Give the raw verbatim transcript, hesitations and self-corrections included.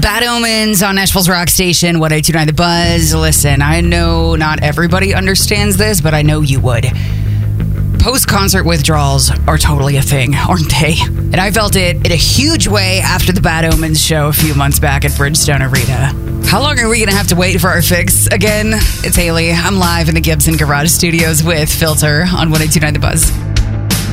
Bad Omens on Nashville's Rock Station, one oh two point nine The Buzz. Listen, I know not everybody understands this, but I know you would. Post-concert withdrawals are totally a thing, aren't they? And I felt it in a huge way after the Bad Omens show a few months back at Bridgestone Arena. How long are we going to have to wait for our fix? Again, it's Haley. I'm live in the Gibson Garage Studios with Filter on one oh two point nine The Buzz.